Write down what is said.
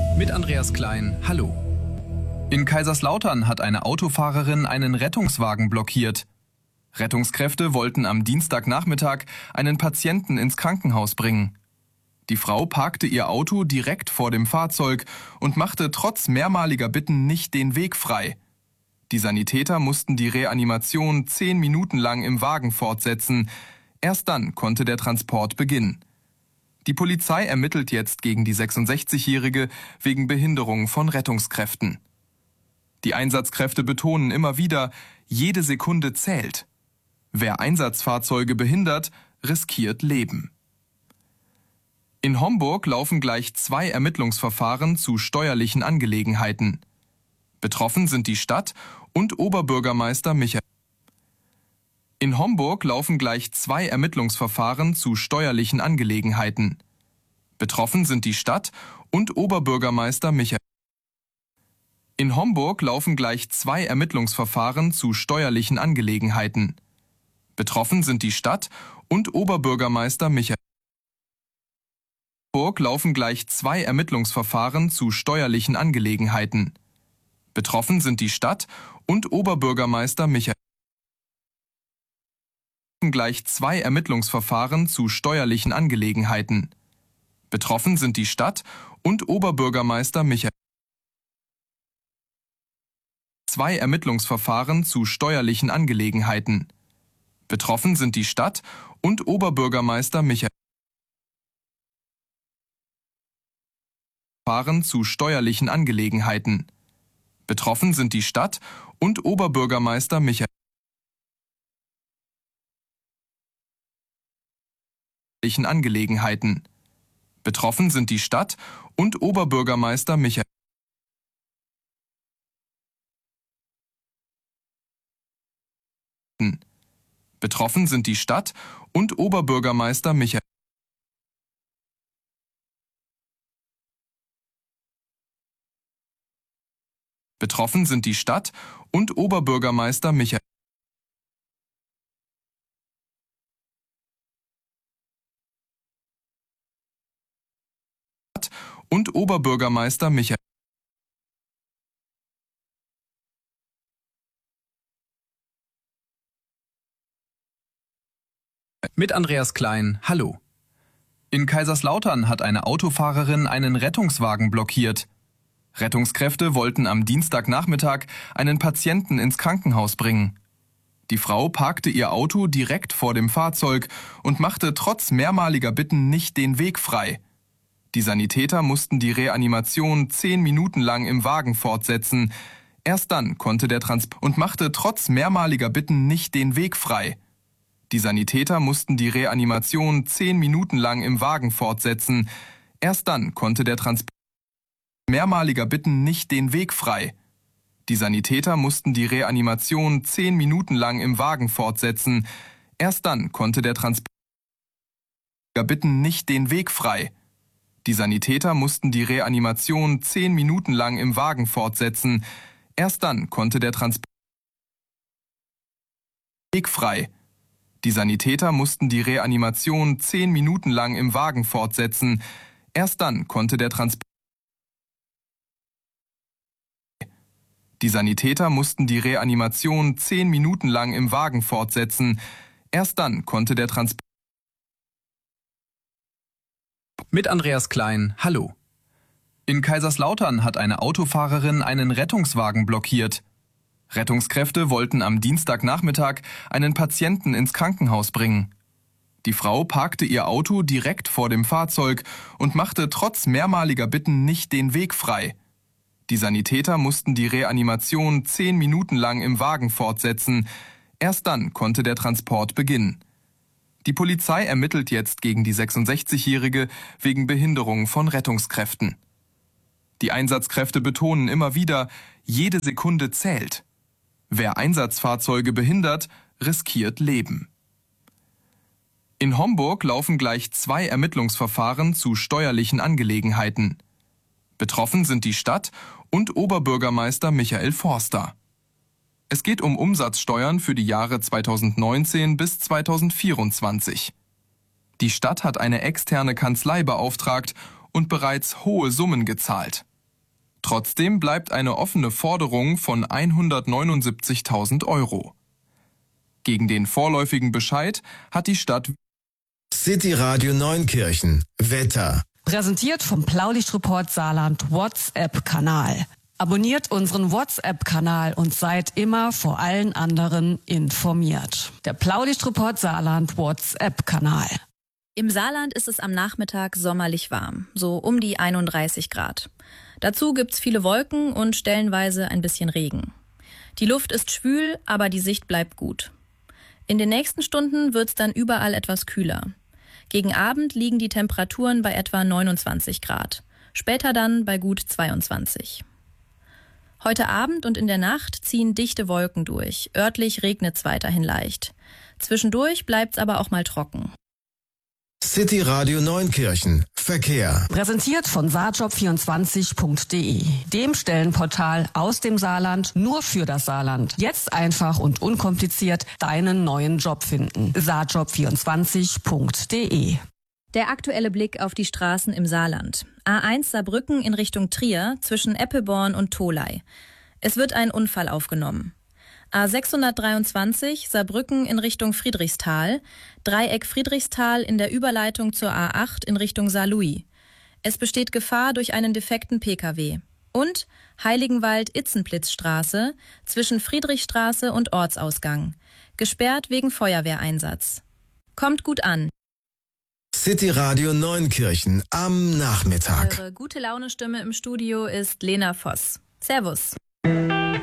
Mit Andreas Klein, hallo. In Kaiserslautern hat eine Autofahrerin einen Rettungswagen blockiert. Rettungskräfte wollten am Dienstagnachmittag einen Patienten ins Krankenhaus bringen. Die Frau parkte ihr Auto direkt vor dem Fahrzeug und machte trotz mehrmaliger Bitten nicht den Weg frei. Die Sanitäter mussten die Reanimation 10 Minuten lang im Wagen fortsetzen. Erst dann konnte der Transport beginnen. Die Polizei ermittelt jetzt gegen die 66-Jährige wegen Behinderung von Rettungskräften. Die Einsatzkräfte betonen immer wieder, jede Sekunde zählt. Wer Einsatzfahrzeuge behindert, riskiert Leben. In Homburg laufen gleich 2 Ermittlungsverfahren zu steuerlichen Angelegenheiten. Betroffen sind die Stadt und Oberbürgermeister Michael. In Homburg laufen gleich 2 Ermittlungsverfahren zu steuerlichen Angelegenheiten. Betroffen sind die Stadt und Oberbürgermeister Michael. In Homburg laufen gleich 2 Ermittlungsverfahren zu steuerlichen Angelegenheiten. Betroffen sind die Stadt und Oberbürgermeister Michael. In Homburg laufen gleich 2 Ermittlungsverfahren zu steuerlichen Angelegenheiten. Betroffen sind die Stadt und Oberbürgermeister Michael. Gleich 2 Ermittlungsverfahren zu steuerlichen Angelegenheiten. Betroffen sind die Stadt und Oberbürgermeister Michael. 2 Ermittlungsverfahren zu steuerlichen Angelegenheiten. Betroffen sind die Stadt und Oberbürgermeister Michael. Verfahren zu steuerlichen Angelegenheiten. Betroffen sind die Stadt und Oberbürgermeister Michael. Angelegenheiten. Betroffen sind die Stadt und Oberbürgermeister Michael. Betroffen sind die Stadt und Oberbürgermeister Michael. Betroffen sind die Stadt und Oberbürgermeister Michael. Und Oberbürgermeister Michael. Mit Andreas Klein, hallo. In Kaiserslautern hat eine Autofahrerin einen Rettungswagen blockiert. Rettungskräfte wollten am Dienstagnachmittag einen Patienten ins Krankenhaus bringen. Die Frau parkte ihr Auto direkt vor dem Fahrzeug und machte trotz mehrmaliger Bitten nicht den Weg frei. Die Sanitäter mussten die Reanimation 10 Minuten lang im Wagen fortsetzen. Erst dann konnte der Transport und machte trotz mehrmaliger Bitten nicht den Weg frei. Die Sanitäter mussten die Reanimation 10 Minuten lang im Wagen fortsetzen. Erst dann konnte der Transport mehrmaliger Bitten nicht den Weg frei. Die Sanitäter mussten die Reanimation 10 Minuten lang im Wagen fortsetzen. Erst dann konnte der Transport Bitten nicht den Weg frei. Die Sanitäter mussten die Reanimation 10 Minuten lang im Wagen fortsetzen. Erst dann konnte der Transport Weg frei. Die Sanitäter mussten die Reanimation 10 Minuten lang im Wagen fortsetzen. Erst dann konnte der Transport Die Sanitäter mussten die Reanimation 10 Minuten lang im Wagen fortsetzen. Erst dann konnte der Transport Mit Andreas Klein, hallo. In Kaiserslautern hat eine Autofahrerin einen Rettungswagen blockiert. Rettungskräfte wollten am Dienstagnachmittag einen Patienten ins Krankenhaus bringen. Die Frau parkte ihr Auto direkt vor dem Fahrzeug und machte trotz mehrmaliger Bitten nicht den Weg frei. Die Sanitäter mussten die Reanimation 10 Minuten lang im Wagen fortsetzen. Erst dann konnte der Transport beginnen. Die Polizei ermittelt jetzt gegen die 66-Jährige wegen Behinderung von Rettungskräften. Die Einsatzkräfte betonen immer wieder, jede Sekunde zählt. Wer Einsatzfahrzeuge behindert, riskiert Leben. In Homburg laufen gleich 2 Ermittlungsverfahren zu steuerlichen Angelegenheiten. Betroffen sind die Stadt und Oberbürgermeister Michael Forster. Es geht um Umsatzsteuern für die Jahre 2019 bis 2024. Die Stadt hat eine externe Kanzlei beauftragt und bereits hohe Summen gezahlt. Trotzdem bleibt eine offene Forderung von 179.000 Euro. Gegen den vorläufigen Bescheid hat die Stadt City Radio Neunkirchen. Wetter. Präsentiert vom Blaulichtreport Saarland WhatsApp-Kanal. Abonniert unseren WhatsApp-Kanal und seid immer vor allen anderen informiert. Der Blaulichtreport Saarland WhatsApp-Kanal. Im Saarland ist es am Nachmittag sommerlich warm, so um die 31 Grad. Dazu gibt's viele Wolken und stellenweise ein bisschen Regen. Die Luft ist schwül, aber die Sicht bleibt gut. In den nächsten Stunden wird's dann überall etwas kühler. Gegen Abend liegen die Temperaturen bei etwa 29 Grad, später dann bei gut 22. Heute Abend und in der Nacht ziehen dichte Wolken durch, örtlich regnet's weiterhin leicht. Zwischendurch bleibt's aber auch mal trocken. City Radio Neunkirchen. Verkehr. Präsentiert von saarjob24.de, dem Stellenportal aus dem Saarland nur für das Saarland. Jetzt einfach und unkompliziert deinen neuen Job finden. saarjob24.de. Der aktuelle Blick auf die Straßen im Saarland. A1 Saarbrücken in Richtung Trier zwischen Eppeborn und Tholey. Es wird ein Unfall aufgenommen. A623 Saarbrücken in Richtung Friedrichsthal, Dreieck Friedrichsthal in der Überleitung zur A8 in Richtung Saarlouis. Es besteht Gefahr durch einen defekten Pkw. Und Heiligenwald-Itzenplitzstraße zwischen Friedrichstraße und Ortsausgang. Gesperrt wegen Feuerwehreinsatz. Kommt gut an. City Radio Neunkirchen am Nachmittag. Eure gute Laune-Stimme im Studio ist Lena Voss. Servus.